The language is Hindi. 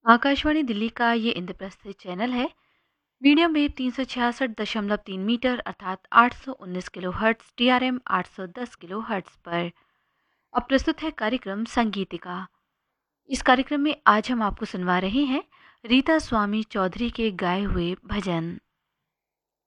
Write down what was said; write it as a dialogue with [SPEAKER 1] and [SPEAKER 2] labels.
[SPEAKER 1] आकाशवाणी दिल्ली का ये इंद्रप्रस्थ चैनल है। मीडियम वेव 366.3 मीटर अर्थात 819 kilo hertz TRM 810 kilo hertz पर। अब प्रस्तुत है कार्यक्रम संगीतिका। इस कार्यक्रम में आज हम आपको सुनवा रहे हैं रीता स्वामी चौधरी के गाए हुए भजन।